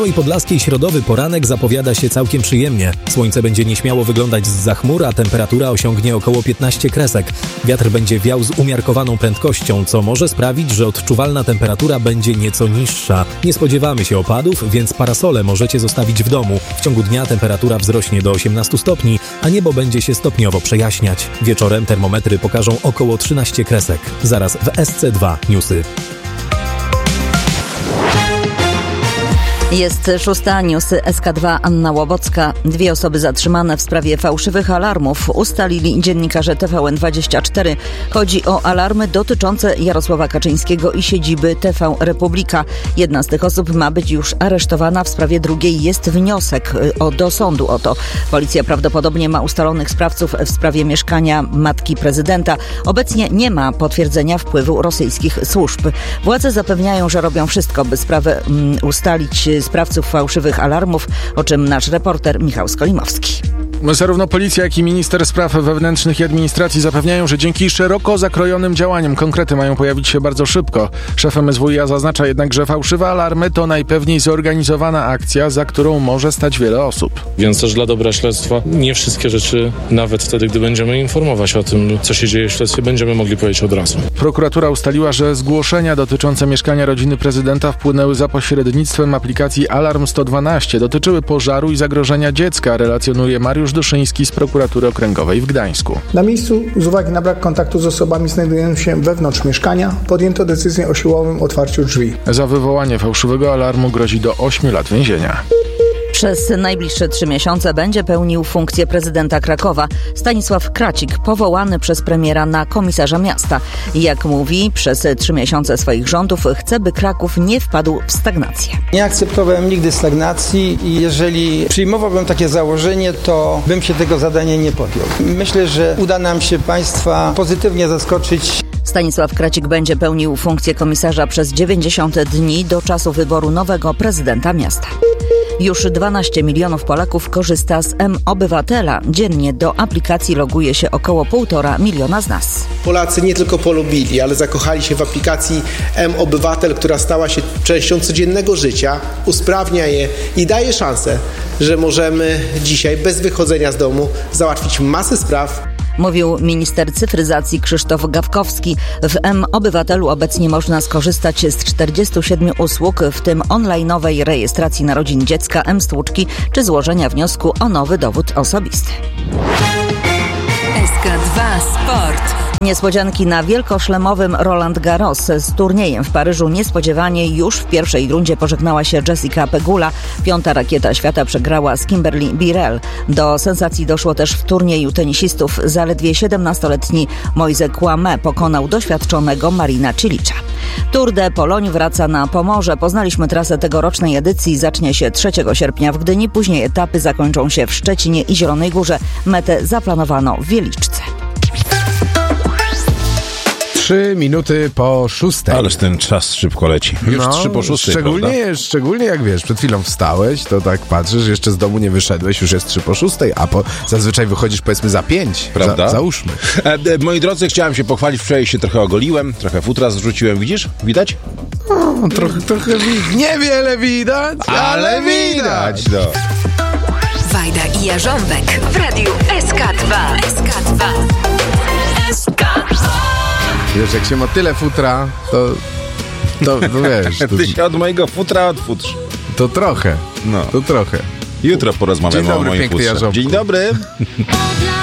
Białej Podlaskiej środowy poranek zapowiada się całkiem przyjemnie. Słońce będzie nieśmiało wyglądać zza chmur, a temperatura osiągnie około 15 kresek. Wiatr będzie wiał z umiarkowaną prędkością, co może sprawić, że odczuwalna temperatura będzie nieco niższa. Nie spodziewamy się opadów, więc parasole możecie zostawić w domu. W ciągu dnia temperatura wzrośnie do 18 stopni, a niebo będzie się stopniowo przejaśniać. Wieczorem termometry pokażą około 13 kresek. Zaraz w SC2 Newsy. Jest 6. Newsy SK2 Anna Łobocka. 2 osoby zatrzymane w sprawie fałszywych alarmów ustalili dziennikarze TVN24. Chodzi o alarmy dotyczące Jarosława Kaczyńskiego i siedziby TV Republika. Jedna z tych osób ma być już aresztowana. W sprawie drugiej jest wniosek do sądu o to. Policja prawdopodobnie ma ustalonych sprawców w sprawie mieszkania matki prezydenta. Obecnie nie ma potwierdzenia wpływu rosyjskich służb. Władze zapewniają, że robią wszystko, by sprawę ustalić sprawców fałszywych alarmów, o czym nasz reporter Michał Skolimowski. Zarówno policja, jak i minister spraw wewnętrznych i administracji zapewniają, że dzięki szeroko zakrojonym działaniom konkrety mają pojawić się bardzo szybko. Szef MSWiA zaznacza jednak, że fałszywe alarmy to najpewniej zorganizowana akcja, za którą może stać wiele osób. Więc też dla dobra śledztwa nie wszystkie rzeczy, nawet wtedy, gdy będziemy informować o tym, co się dzieje w śledztwie, będziemy mogli powiedzieć od razu. Prokuratura ustaliła, że zgłoszenia dotyczące mieszkania rodziny prezydenta wpłynęły za pośrednictwem aplikacji Alarm 112. Dotyczyły pożaru i zagrożenia dziecka, relacjonuje Mariusz Duszyński z Prokuratury Okręgowej w Gdańsku. Na miejscu, z uwagi na brak kontaktu z osobami znajdującymi się wewnątrz mieszkania, podjęto decyzję o siłowym otwarciu drzwi. Za wywołanie fałszywego alarmu grozi do 8 lat więzienia. Przez najbliższe 3 miesiące będzie pełnił funkcję prezydenta Krakowa Stanisław Kracik, powołany przez premiera na komisarza miasta. Jak mówi, przez 3 miesiące swoich rządów chce, by Kraków nie wpadł w stagnację. Nie akceptowałem nigdy stagnacji i jeżeli przyjmowałbym takie założenie, to bym się tego zadania nie podjął. Myślę, że uda nam się państwa pozytywnie zaskoczyć. Stanisław Kracik będzie pełnił funkcję komisarza przez 90 dni do czasu wyboru nowego prezydenta miasta. Już 12 milionów Polaków korzysta z mObywatela. Dziennie do aplikacji loguje się około 1,5 miliona z nas. Polacy nie tylko polubili, ale zakochali się w aplikacji mObywatel, która stała się częścią codziennego życia, usprawnia je i daje szansę, że możemy dzisiaj bez wychodzenia z domu załatwić masę spraw. Mówił minister cyfryzacji Krzysztof Gawkowski. W mObywatelu obecnie można skorzystać z 47 usług, w tym online'owej rejestracji narodzin dziecka, mStłuczki czy złożenia wniosku o nowy dowód osobisty. SK2 Sport. Niespodzianki na wielkoszlemowym Roland Garros. Z turniejem w Paryżu niespodziewanie już w pierwszej rundzie pożegnała się Jessica Pegula. 5. rakieta świata przegrała z Kimberly Birrell. Do sensacji doszło też w turnieju tenisistów. Zaledwie 17-letni Moise Kouame pokonał doświadczonego Marina Cilicza. Tour de Pologne wraca na Pomorze. Poznaliśmy trasę tegorocznej edycji. Zacznie się 3 sierpnia w Gdyni. Później etapy zakończą się w Szczecinie i Zielonej Górze. Metę zaplanowano w Wieliczce. 3 minuty po 6. Ależ ten czas szybko leci. Już 3 po 6, szczególnie jak wiesz, przed chwilą wstałeś, to tak patrzysz, jeszcze z domu nie wyszedłeś, już jest 3 po 6, a zazwyczaj wychodzisz powiedzmy za 5. Prawda? Załóżmy. Moi drodzy, chciałem się pochwalić, wczoraj się trochę ogoliłem, trochę futra zrzuciłem, widzisz? Widać? Trochę niewiele widać, ale widać. No. Wajda i Jarząbek w radiu SK2. SK2. SK2. Wiesz, jak się ma tyle futra, to wiesz... Ty się od mojego futra odfutrz. To trochę. No. To trochę. Jutro porozmawiamy o moim futrze. Dzień dobry, Dzień dobry.